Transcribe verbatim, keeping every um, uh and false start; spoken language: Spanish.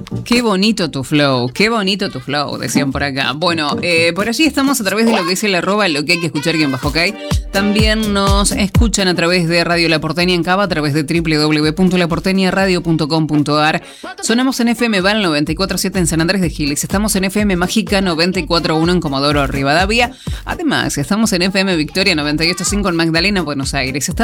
Qué bonito tu flow, qué bonito tu flow, decían por acá. Bueno, eh, por allí estamos a través de lo que es el arroba, lo que hay que escuchar guión bajo, ¿ok? También nos escuchan a través de Radio La Porteña en Cava, a través de doble u doble u doble u punto la porteña radio punto com punto a r. Sonamos en F M Val noventa y cuatro punto siete en San Andrés de Giles. Estamos en F M Mágica noventa y cuatro punto uno en Comodoro Rivadavia. Además, estamos en F M Victoria noventa y ocho punto cinco en Magdalena, Buenos Aires. Estamos